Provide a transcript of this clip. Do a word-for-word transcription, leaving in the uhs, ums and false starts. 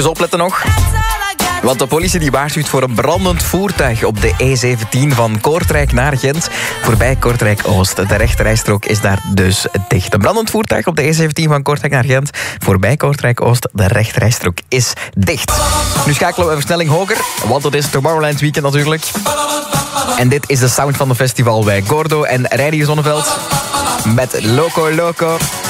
Even opletten nog. Want de politie die waarschuwt voor een brandend voertuig op de E zeventien van Kortrijk naar Gent. Voorbij Kortrijk-Oost. De rechterrijstrook is daar dus dicht. Een brandend voertuig op de E zeventien van Kortrijk naar Gent. Voorbij Kortrijk-Oost. De rechterrijstrook is dicht. Nu schakelen we een versnelling hoger. Want het is Tomorrowland Weekend natuurlijk. En dit is de sound van het festival bij Gordo en Reinier Zonneveld. Met Loco Loco.